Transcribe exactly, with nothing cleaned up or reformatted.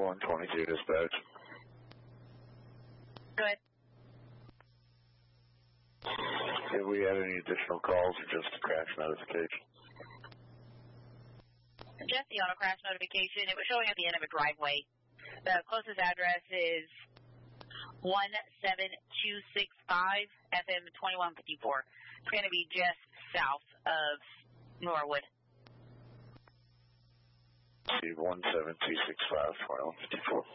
one twenty-two dispatch. Go ahead. Have we had any additional calls or just a crash notification? Just the auto crash notification. It was showing at the end of a driveway. The closest address is one seven two six five F M twenty-one fifty-four. It's going to be just south of Norwood. See, one seven two six five twenty-one fifty-four.